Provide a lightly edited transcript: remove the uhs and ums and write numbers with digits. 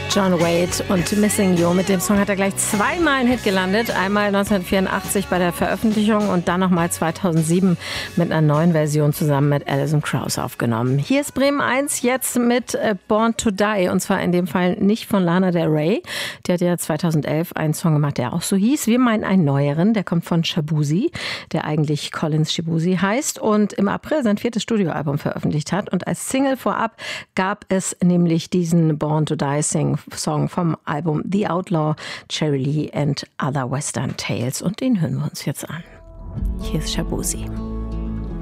John Wade und Missing You. Mit dem Song hat er gleich zweimal einen Hit gelandet. Einmal 1984 bei der Veröffentlichung und dann nochmal 2007 mit einer neuen Version zusammen mit Alison Krauss aufgenommen. Hier ist Bremen 1 jetzt mit Born to Die. Und zwar in dem Fall nicht von Lana Del Rey. Die hat ja 2011 einen Song gemacht, der auch so hieß. Wir meinen einen neueren, der kommt von Shaboozey, der eigentlich Collins Shaboozey heißt und im April sein 4. Studioalbum veröffentlicht hat. Und als Single vorab gab es nämlich diesen Born to Die Song vom Album The Outlaw, Cherry Lee and Other Western Tales. Und den hören wir uns jetzt an. Hier ist Shaboozey.